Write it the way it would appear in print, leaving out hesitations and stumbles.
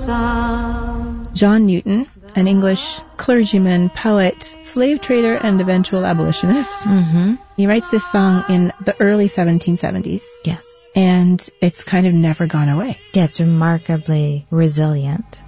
John Newton, an English clergyman, poet, slave trader, and eventual abolitionist. Mm-hmm. He writes this song in the early 1770s. Yes. And it's kind of never gone away. Yeah, it's remarkably resilient.